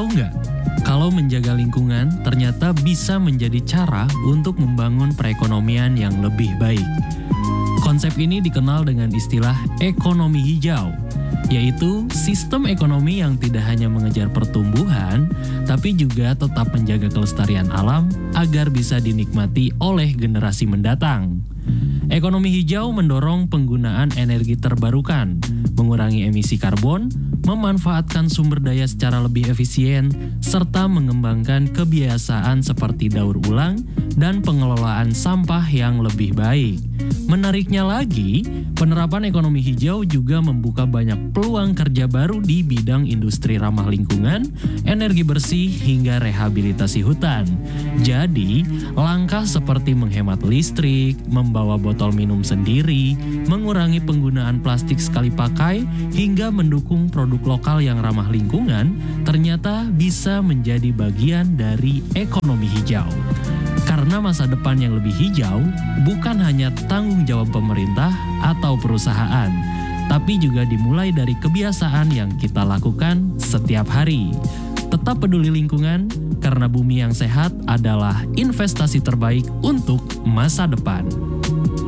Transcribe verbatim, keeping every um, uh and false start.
Tahu nggak, kalau menjaga lingkungan ternyata bisa menjadi cara untuk membangun perekonomian yang lebih baik. Konsep ini dikenal dengan istilah ekonomi hijau, yaitu sistem ekonomi yang tidak hanya mengejar pertumbuhan, tapi juga tetap menjaga kelestarian alam agar bisa dinikmati oleh generasi mendatang. Ekonomi hijau mendorong penggunaan energi terbarukan, mengurangi emisi karbon, memanfaatkan sumber daya secara lebih efisien, serta mengembangkan kebiasaan seperti daur ulang dan pengelolaan sampah yang lebih baik. Menariknya lagi, penerapan ekonomi hijau juga membuka banyak peluang kerja baru di bidang industri ramah lingkungan, energi bersih, hingga rehabilitasi hutan. Jadi, langkah seperti menghemat listrik, membawa botol minum sendiri, mengurangi penggunaan plastik sekali pakai, hingga mendukung produk lokal yang ramah lingkungan, ternyata bisa menjadi bagian dari ekonomi hijau. Karena masa depan yang lebih hijau bukan hanya tanggung jawab pemerintah atau perusahaan, tapi juga dimulai dari kebiasaan yang kita lakukan setiap hari. Tetap peduli lingkungan, karena bumi yang sehat adalah investasi terbaik untuk masa depan.